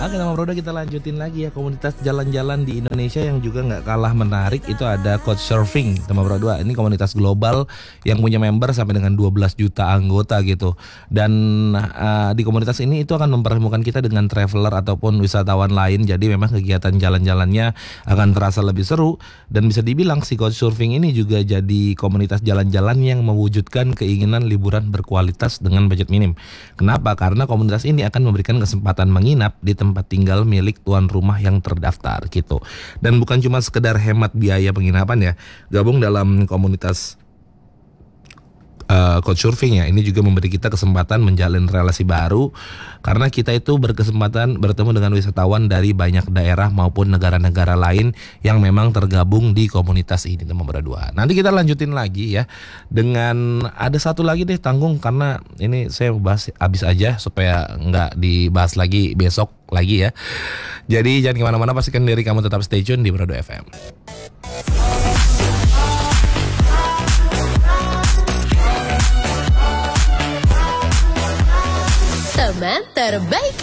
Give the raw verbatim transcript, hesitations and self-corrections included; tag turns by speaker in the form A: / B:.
A: Oke, nama Brodo kita lanjutin lagi ya. Komunitas jalan-jalan di Indonesia yang juga nggak kalah menarik itu ada Couchsurfing, nama Brodo. Ini komunitas global yang punya member sampai dengan dua belas juta anggota gitu. Dan uh, di komunitas ini itu akan mempertemukan kita dengan traveler ataupun wisatawan lain. Jadi memang kegiatan jalan-jalannya akan terasa lebih seru. Dan bisa dibilang si Couchsurfing ini juga jadi komunitas jalan-jalan yang mewujudkan keinginan liburan berkualitas dengan budget minim. Kenapa? Karena komunitas ini akan memberikan kesempatan menginap di tempat tinggal milik tuan rumah yang terdaftar gitu. Dan bukan cuma sekedar hemat biaya penginapan ya, gabung dalam komunitas uh, Couchsurfing ya, ini juga memberi kita kesempatan menjalin relasi baru karena kita itu berkesempatan bertemu dengan wisatawan dari banyak daerah maupun negara-negara lain yang memang tergabung di komunitas ini, teman berdua. Nanti kita lanjutin lagi ya dengan ada satu lagi deh tanggung, karena ini saya bahas habis aja supaya nggak dibahas lagi besok lagi ya. Jadi jangan kemana-mana, pastikan diri kamu tetap stay tune di Brodo F M.
B: Teman terbaik